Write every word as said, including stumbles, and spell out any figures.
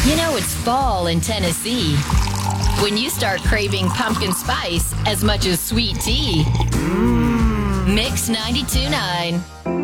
You know it's fall in Tennessee when you start craving pumpkin spice as much as sweet tea. Mix ninety-two point nine.